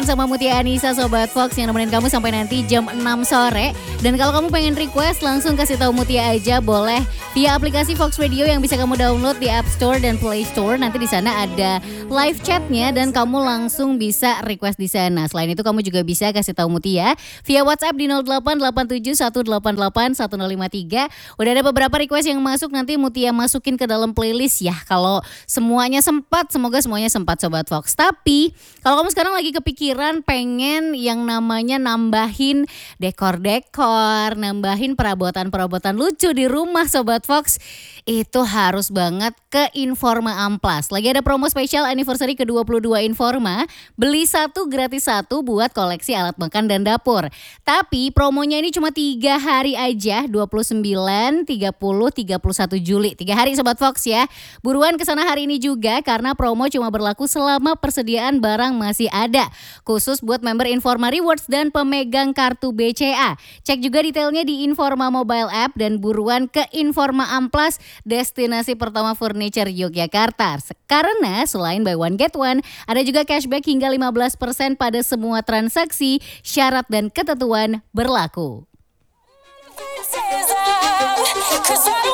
Sama Mutia Anissa Sobat Fox yang nemenin kamu sampai nanti jam 6 sore. Dan kalau kamu pengen request langsung kasih tahu Mutia aja boleh via aplikasi Fox Radio yang bisa kamu download di App Store dan Play Store. Nanti di sana ada live chatnya dan kamu langsung bisa request di sana. Selain itu kamu juga bisa kasih tahu Mutia via WhatsApp di 0887 188 1053. Udah ada beberapa request yang masuk, nanti Mutia masukin ke dalam playlist ya. Kalau semuanya sempat, semoga semuanya sempat Sobat Fox. Tapi kalau kamu sekarang lagi kepikiran pengen yang namanya nambahin dekor-dekor, nambahin perabotan-perabotan lucu di rumah Sobat Fox, itu harus banget ke Informa Amplas. Lagi ada promo spesial anniversary ke-22 Informa, beli satu gratis satu buat koleksi alat makan dan dapur. Tapi promonya ini cuma 3 hari aja, 29, 30, 31 Juli. 3 hari Sobat Fox ya. Buruan kesana hari ini juga karena promo cuma berlaku selama persediaan barang masih ada. Khusus buat member Informa Rewards dan pemegang kartu BCA. Cek juga detailnya di Informa Mobile App dan buruan ke Informa Amplas, destinasi pertama furniture Yogyakarta. Karena selain buy one get one, ada juga cashback hingga 15% pada semua transaksi, syarat dan ketentuan berlaku.